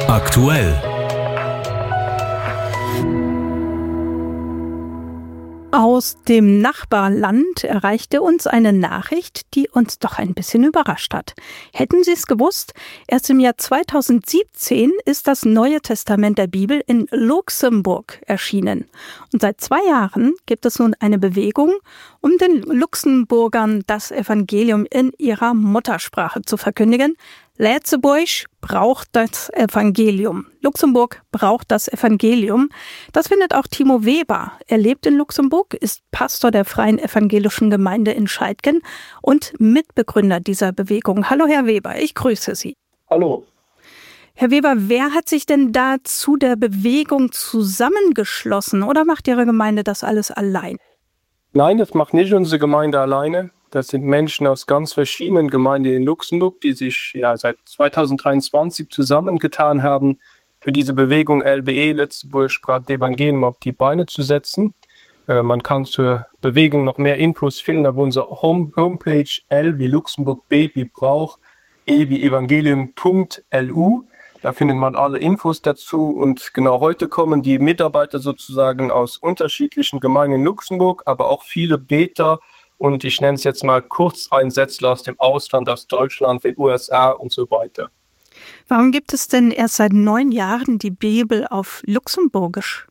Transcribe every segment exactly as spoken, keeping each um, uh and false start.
Aktuell. Aus dem Nachbarland erreichte uns eine Nachricht, die uns doch ein bisschen überrascht hat. Hätten Sie es gewusst? Erst im Jahr zweitausendsiebzehn ist das Neue Testament der Bibel in Luxemburg erschienen. Und seit zwei Jahren gibt es nun eine Bewegung, um den Luxemburgern das Evangelium in ihrer Muttersprache zu verkündigen. Lützeburg braucht das Evangelium. Luxemburg braucht das Evangelium. Das findet auch Timo Weber. Er lebt in Luxemburg, ist Pastor der Freien Evangelischen Gemeinde in Scheidgen und Mitbegründer dieser Bewegung. Hallo Herr Weber, ich grüße Sie. Hallo. Herr Weber, wer hat sich denn da zu der Bewegung zusammengeschlossen oder macht Ihre Gemeinde das alles allein? Nein, das macht nicht unsere Gemeinde alleine. Das sind Menschen aus ganz verschiedenen Gemeinden in Luxemburg, die sich ja seit zweitausenddreiundzwanzig zusammengetan haben, für diese Bewegung L B E, Lützeburg Sprache Evangelium, auf die Beine zu setzen. Äh, man kann zur Bewegung noch mehr Infos finden auf unserer Home Homepage L wie Luxemburg, B wie Brauch, E wie Evangelium Punkt L U. Da findet man alle Infos dazu und genau heute kommen die Mitarbeiter sozusagen aus unterschiedlichen Gemeinden in Luxemburg, aber auch viele Beter und ich nenne es jetzt mal Kurzeinsätzler aus dem Ausland, aus Deutschland, den U S A und so weiter. Warum gibt es denn erst seit neun Jahren die Bibel auf Luxemburgisch?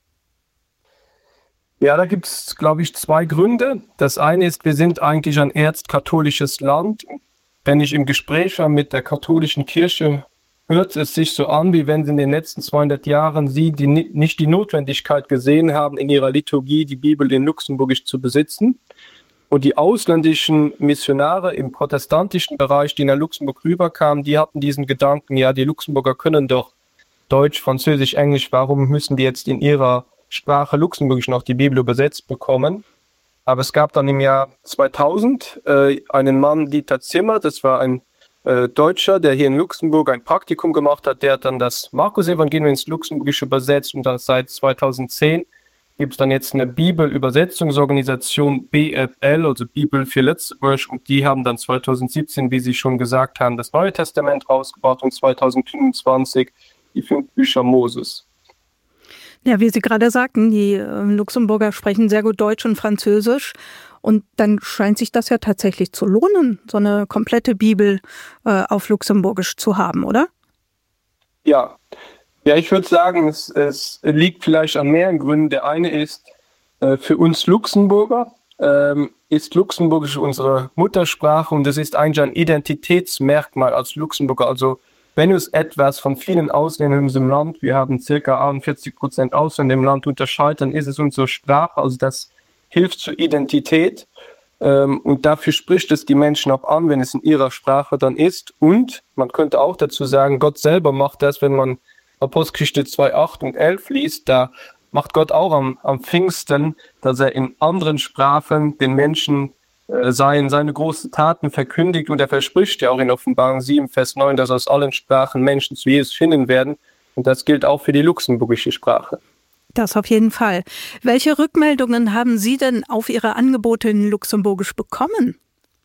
Ja, da gibt es, glaube ich, zwei Gründe. Das eine ist, wir sind eigentlich ein erzkatholisches Land. Wenn ich im Gespräch war mit der katholischen Kirche, hört es sich so an, wie wenn sie in den letzten zweihundert Jahren sie die, nicht die Notwendigkeit gesehen haben, in ihrer Liturgie die Bibel in Luxemburgisch zu besitzen. Und die ausländischen Missionare im protestantischen Bereich, die nach Luxemburg rüberkamen, die hatten diesen Gedanken, ja, die Luxemburger können doch Deutsch, Französisch, Englisch, warum müssen die jetzt in ihrer Sprache Luxemburgisch noch die Bibel übersetzt bekommen? Aber es gab dann im Jahr zweitausend äh, einen Mann, Dieter Zimmer, das war ein äh, Deutscher, der hier in Luxemburg ein Praktikum gemacht hat, der hat dann das Markus-Evangelium ins Luxemburgische übersetzt und dann seit zweitausendzehn gibt es dann jetzt eine Bibelübersetzungsorganisation B F L, also Bibel für Lützeburg, und die haben dann zweitausendsiebzehn, wie Sie schon gesagt haben, das Neue Testament rausgebracht und zweitausendfünfundzwanzig die fünf Bücher Moses. Ja, wie Sie gerade sagten, die äh, Luxemburger sprechen sehr gut Deutsch und Französisch und dann scheint sich das ja tatsächlich zu lohnen, so eine komplette Bibel äh, auf Luxemburgisch zu haben, oder? Ja. Ja, ich würde sagen, es, es liegt vielleicht an mehreren Gründen. Der eine ist, äh, für uns Luxemburger ähm, ist Luxemburgisch unsere Muttersprache und es ist eigentlich ein Identitätsmerkmal als Luxemburger. Also wenn uns etwas von vielen Ausländern in unserem Land, wir haben ca. einundvierzig Prozent Ausländer im Land, unterscheidet, dann ist es unsere Sprache. Also das hilft zur Identität ähm, und dafür spricht es die Menschen auch an, wenn es in ihrer Sprache dann ist. Und man könnte auch dazu sagen, Gott selber macht das, wenn man Apostelgeschichte zwei, acht und elf liest, da macht Gott auch am, am Pfingsten, dass er in anderen Sprachen den Menschen äh, sein, seine großen Taten verkündigt und er verspricht ja auch in Offenbarung sieben, Vers neun, dass aus allen Sprachen Menschen zu Jesus finden werden und das gilt auch für die luxemburgische Sprache. Das auf jeden Fall. Welche Rückmeldungen haben Sie denn auf Ihre Angebote in Luxemburgisch bekommen?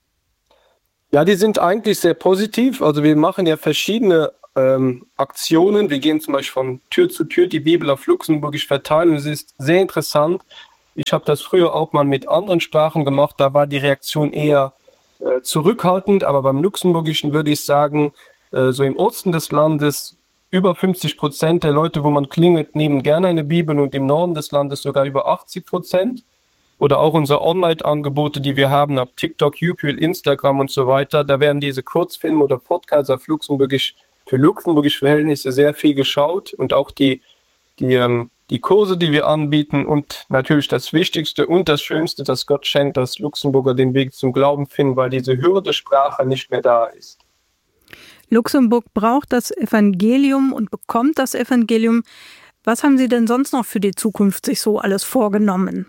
Ja, die sind eigentlich sehr positiv, also wir machen ja verschiedene Ähm, Aktionen. Wir gehen zum Beispiel von Tür zu Tür die Bibel auf Luxemburgisch verteilen. Es ist sehr interessant. Ich habe das früher auch mal mit anderen Sprachen gemacht. Da war die Reaktion eher äh, zurückhaltend. Aber beim Luxemburgischen würde ich sagen, äh, so im Osten des Landes über fünfzig Prozent der Leute, wo man klingelt, nehmen gerne eine Bibel und im Norden des Landes sogar über achtzig Prozent. Oder auch unsere Online-Angebote, die wir haben auf TikTok, YouTube, Instagram und so weiter. Da werden diese Kurzfilme oder Podcasts auf Luxemburgisch für luxemburgische Verhältnisse sehr viel geschaut und auch die, die, ähm, die Kurse, die wir anbieten und natürlich das Wichtigste und das Schönste, dass Gott schenkt, dass Luxemburger den Weg zum Glauben finden, weil diese Hürde Sprache nicht mehr da ist. Luxemburg braucht das Evangelium und bekommt das Evangelium. Was haben Sie denn sonst noch für die Zukunft sich so alles vorgenommen?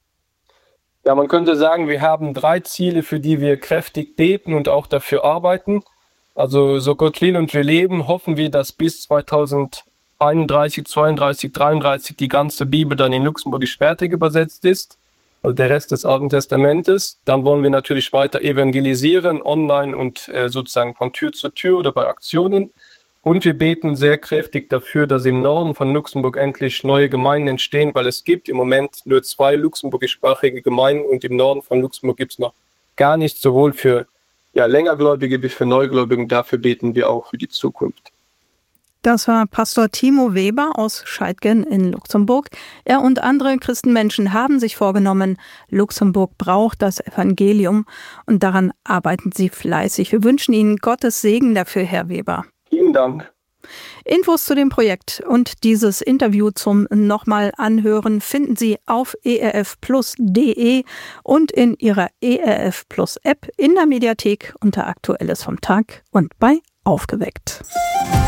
Ja, man könnte sagen, wir haben drei Ziele, für die wir kräftig beten und auch dafür arbeiten. Also so Gott will und wir leben, hoffen wir, dass bis zweitausendeinunddreißig, zweiunddreißig, dreiunddreißig die ganze Bibel dann in Luxemburgisch fertig übersetzt ist, also der Rest des Alten Testamentes. Dann wollen wir natürlich weiter evangelisieren, online und äh, sozusagen von Tür zu Tür oder bei Aktionen. Und wir beten sehr kräftig dafür, dass im Norden von Luxemburg endlich neue Gemeinden entstehen, weil es gibt im Moment nur zwei luxemburgischsprachige Gemeinden und im Norden von Luxemburg gibt es noch gar nichts, sowohl für ja, Längergläubige wie für Neugläubige. Und dafür beten wir auch für die Zukunft. Das war Pastor Timo Weber aus Scheidgen in Luxemburg. Er und andere Christenmenschen haben sich vorgenommen, Luxemburg braucht das Evangelium und daran arbeiten sie fleißig. Wir wünschen Ihnen Gottes Segen dafür, Herr Weber. Vielen Dank. Infos zu dem Projekt und dieses Interview zum nochmal anhören finden Sie auf e r f plus punkt d e und in Ihrer E R F Plus App in der Mediathek unter Aktuelles vom Tag und bei Aufgeweckt.